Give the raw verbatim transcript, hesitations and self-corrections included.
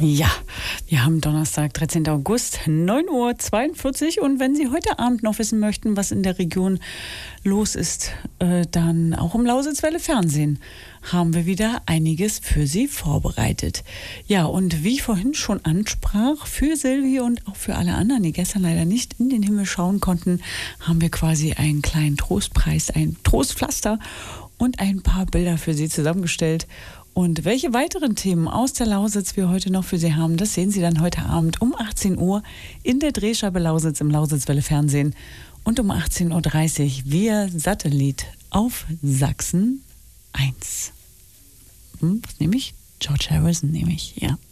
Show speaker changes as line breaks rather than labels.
Ja, wir haben Donnerstag, dreizehnten August, neun Uhr zweiundvierzig. Und wenn Sie heute Abend noch wissen möchten, was in der Region los ist, äh, dann auch im Lausitzwelle Fernsehen haben wir wieder einiges für Sie vorbereitet. Ja, und wie ich vorhin schon ansprach, für Silvi und auch für alle anderen, die gestern leider nicht in den Himmel schauen konnten, haben wir quasi einen kleinen Trostpreis, ein Trostpflaster und ein paar Bilder für Sie zusammengestellt. Und welche weiteren Themen aus der Lausitz wir heute noch für Sie haben, das sehen Sie dann heute Abend um achtzehn Uhr in der Drehscheibe Lausitz im Lausitzwelle Fernsehen und um achtzehn Uhr dreißig via Satellit auf Sachsen eins. Hm, was nehme ich? George Harrison nehme ich, ja.